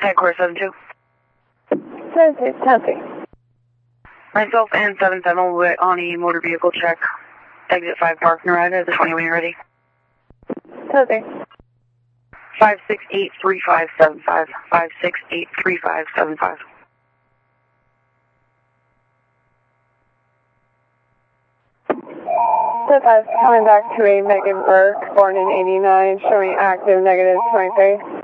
Headquarters 72. 72, copy. Myself and 77 will be on a motor vehicle check. Exit 5 Park Narada, the 20 when you're ready. Copy. 5683575. 5683575. Step 5, coming back to a Megan Burke, born in '89, showing active -23.